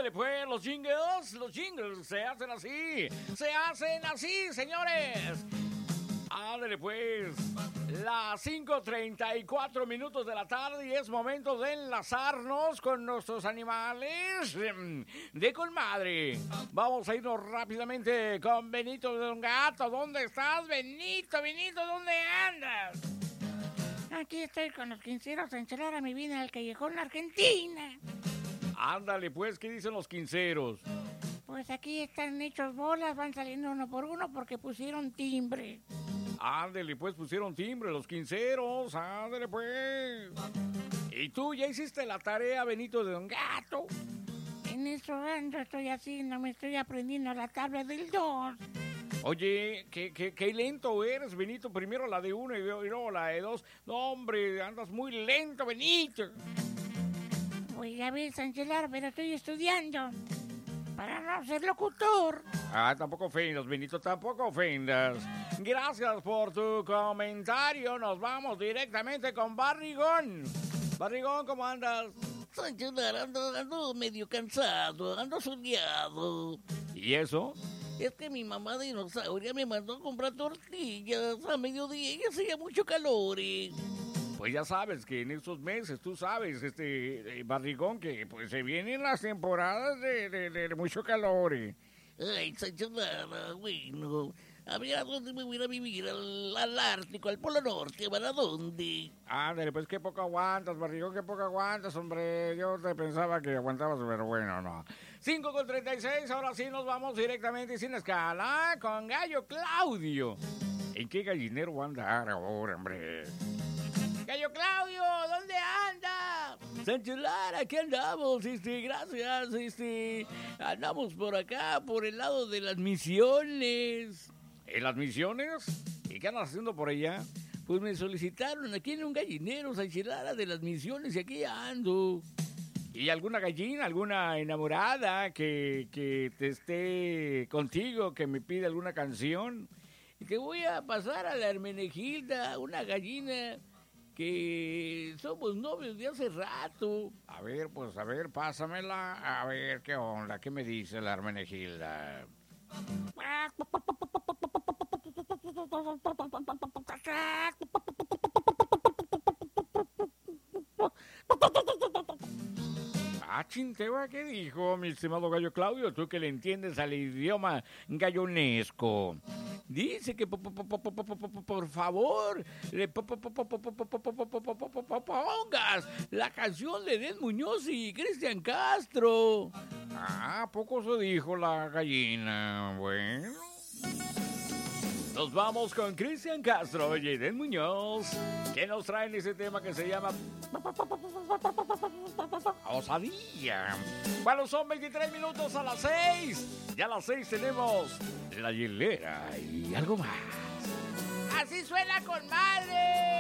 Ándale pues, los jingles se hacen así, señores. Ándale pues, las 5:34 de la tarde y es momento de enlazarnos con nuestros animales de colmadre. Vamos a irnos rápidamente con Benito de Don Gato. ¿Dónde estás, Benito? Benito, ¿dónde andas? Aquí estoy con los quinceros a encelar a mi vida al callejón Argentina. Ándale pues, ¿qué dicen los quinceros? Pues aquí están hechos bolas, van saliendo uno por uno porque pusieron timbre. Ándale pues, pusieron timbre los quinceros, ándale pues. ¿Y tú ya hiciste la tarea, Benito de Don Gato? En eso ando, estoy haciendo, me estoy aprendiendo la tabla del 2. Oye, qué lento eres, Benito. Primero la de 1 y luego la de 2. No, hombre, andas muy lento, Benito. Voy a ver, Sanchelar, pero estoy estudiando para no ser locutor. Tampoco ofendas, Benito, tampoco ofendas. Gracias por tu comentario. Nos vamos directamente con Barrigón. Barrigón, ¿cómo andas? Sanchelar, ando medio cansado, ando soleado. ¿Y eso? Es que mi mamá dinosauria me mandó a comprar tortillas a mediodía y hacía mucho calor. Pues ya sabes que en estos meses, tú sabes, Barrigón, que pues se vienen las temporadas de mucho calor. Ay, Sanchelar, bueno, a ver a dónde me voy a ir a vivir, al Ártico, al Polo Norte, ¿para dónde? Ándale, pues qué poco aguantas, Barrigón, qué poco aguantas, hombre. Yo te pensaba que aguantabas, pero bueno, no. 5:36, ahora sí nos vamos directamente y sin escala con Gallo Claudio. ¿En qué gallinero va a andar ahora, hombre? Gallo Claudio, ¿dónde anda? Sanchelar, aquí andamos, gracias, andamos por acá, por el lado de las Misiones. ¿En las Misiones? ¿Y qué andas haciendo por allá? Pues me solicitaron aquí en un gallinero, Sanchelar, de las Misiones, y aquí ando. ¿Y alguna gallina, alguna enamorada que te esté contigo, que me pide alguna canción? Y que voy a pasar a la Hermenegilda, una gallina que somos novios de hace rato. A ver, pues, pásamela. A ver, ¿qué onda? ¿Qué me dice la Hermenegilda? Chinteba, ¿qué dijo, mi estimado Gallo Claudio? Tú que le entiendes al idioma gallonesco. Dice que por favor le pongas la canción de Edén Muñoz y Cristian Castro. ¿A poco se dijo la gallina? Bueno, nos vamos con Cristian Castro y Edén Muñoz, que nos traen ese tema que se llama Osadilla. Bueno, son 23 minutos a las 6. Ya a las 6 tenemos La Hielera y algo más. Así suena con madre.